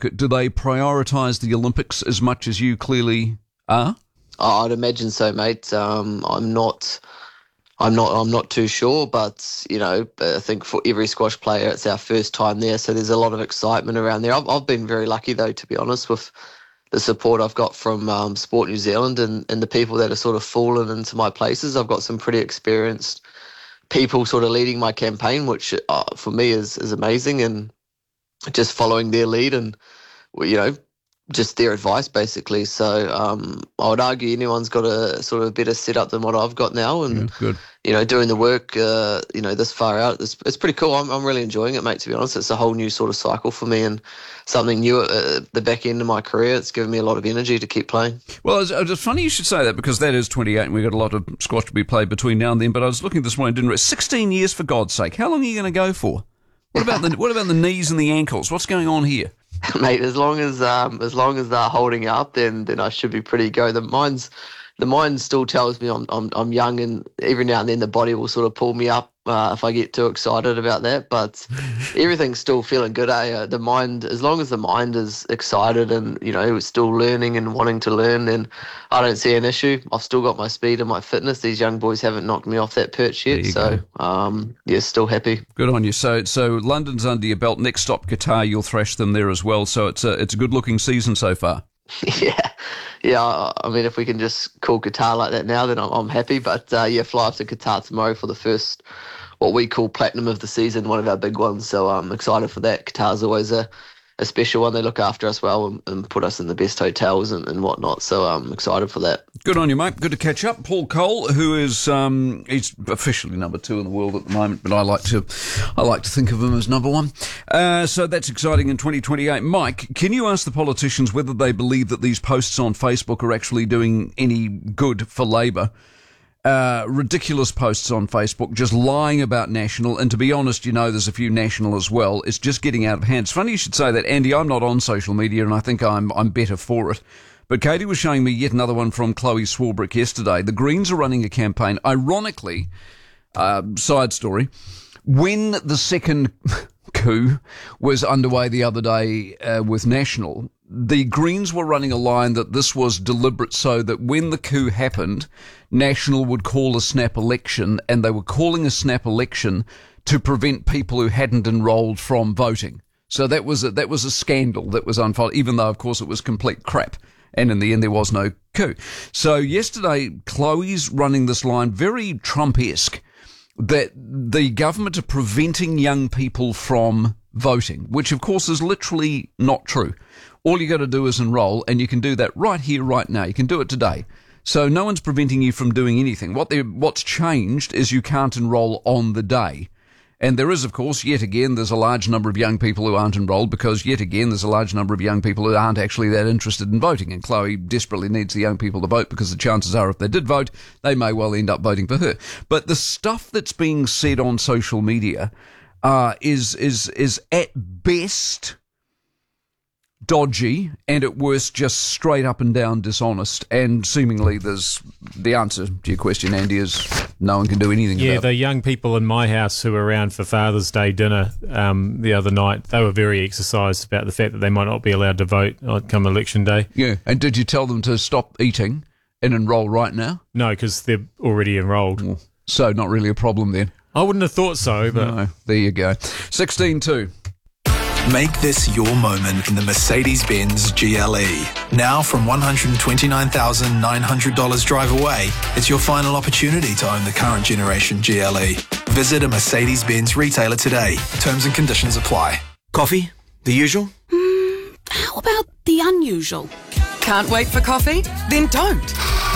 circuit, do they prioritise the Olympics as much as you clearly are? I'd imagine so, mate. I'm not too sure, but I think for every squash player, it's our first time there, so there's a lot of excitement around there. I've been very lucky, though, to be honest, with the support I've got from Sport New Zealand and the people that have sort of fallen into my places. I've got some pretty experienced people sort of leading my campaign, which for me is amazing, and just following their lead and just their advice, basically. So I would argue anyone's got a sort of better setup than what I've got now, and good. Doing the work this far out, it's pretty cool. I'm really enjoying it, mate, to be honest. It's a whole new sort of cycle for me and something new at the back end of my career. It's given me a lot of energy to keep playing. Well, it's funny you should say that, because that is 28 and we've got a lot of squash to be played between now and then. But I was looking this morning, didn't realize 16 years, for God's sake. How long are you going to go for? What about the knees and the ankles? What's going on here? Mate, as long as they're holding up, then I should be pretty go. The mind still tells me I'm young, and every now and then the body will sort of pull me up if I get too excited about that. But everything's still feeling good. The mind, as long as the mind is excited and still learning and wanting to learn, then I don't see an issue. I've still got my speed and my fitness. These young boys haven't knocked me off that perch yet, so still happy. Good on you. So London's under your belt. Next stop Qatar, you'll thrash them there as well. So it's a good looking season so far. Yeah. I mean, if we can just call Qatar like that now, then I'm happy. But fly off to Qatar tomorrow for the first, what we call platinum of the season, one of our big ones. So I'm excited for that. Qatar's always a special one. They look after us well and put us in the best hotels and whatnot. So I'm excited for that. Good on you, mate. Good to catch up. Paul Cole, who is he's officially number 2 in the world at the moment, but I like to think of him as number 1. So that's exciting in 2028. Mike, can you ask the politicians whether they believe that these posts on Facebook are actually doing any good for Labour? Ridiculous posts on Facebook, just lying about National, and to be honest, there's a few National as well. It's just getting out of hand. It's funny you should say that, Andy. I'm not on social media, and I think I'm better for it. But Katie was showing me yet another one from Chloe Swarbrick yesterday. The Greens are running a campaign. Ironically, side story, when the second coup was underway the other day with National, the Greens were running a line that this was deliberate, so that when the coup happened, National would call a snap election, and they were calling a snap election to prevent people who hadn't enrolled from voting. So that was a scandal that was unfolded, even though, of course, it was complete crap. And in the end, there was no coup. So yesterday, Chloe's running this line, very Trump-esque, that the government are preventing young people from voting, which, of course, is literally not true. All you got to do is enroll, and you can do that right here, right now. You can do it today. So no one's preventing you from doing anything. What's changed is you can't enroll on the day. And there is, of course, yet again, there's a large number of young people who aren't enrolled because, yet again, there's a large number of young people who aren't actually that interested in voting. And Chloe desperately needs the young people to vote because the chances are if they did vote, they may well end up voting for her. But the stuff that's being said on social media is at best dodgy, and at worst just straight up and down dishonest, and seemingly the answer to your question, Andy, is no one can do anything about it. Yeah, the young people in my house who were around for Father's Day dinner the other night, they were very exercised about the fact that they might not be allowed to vote come election day. Yeah, and did you tell them to stop eating and enrol right now? No, because they're already enrolled. Well, so not really a problem then. I wouldn't have thought so, but... No, there you go. 16-2. Make this your moment in the Mercedes-Benz GLE. Now from $129,900 drive away, it's your final opportunity to own the current generation GLE. Visit a Mercedes-Benz retailer today. Terms and conditions apply. Coffee? The usual? How about the unusual? Can't wait for coffee? Then don't.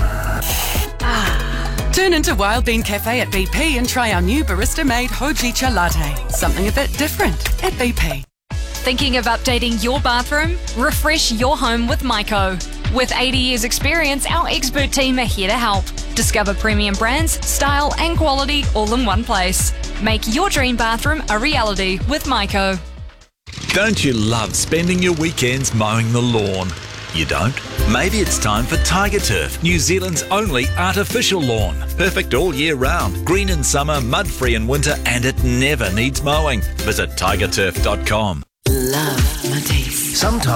Turn into Wild Bean Cafe at BP and try our new barista-made Hojicha latte. Something a bit different at BP. Thinking of updating your bathroom? Refresh your home with Myco. With 80 years experience, our expert team are here to help. Discover premium brands, style and quality all in one place. Make your dream bathroom a reality with Myco. Don't you love spending your weekends mowing the lawn? You don't? Maybe it's time for Tiger Turf, New Zealand's only artificial lawn. Perfect all year round, green in summer, mud-free in winter, and it never needs mowing. Visit tigerturf.com. Love Matisse. Sometimes